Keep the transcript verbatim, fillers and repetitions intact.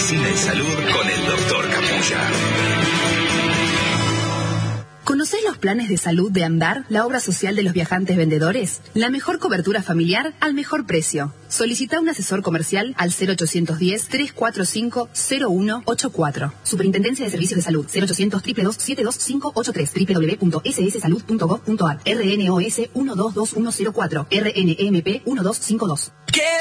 Medicina y Salud con el doctor Capulla. ¿Conocés los planes de salud de Andar, la obra social de los viajantes vendedores? La mejor cobertura familiar al mejor precio. Solicita un asesor comercial al cero ochocientos diez, trescientos cuarenta y cinco, cero uno ochenta y cuatro. Superintendencia de Servicios de Salud cero ochocientos, dos dos dos, siete dos cinco ocho tres, doble u doble u doble u punto ese ese salud punto gov punto a r. R N O S uno dos dos uno cero cuatro, R N E M P uno dos cinco dos.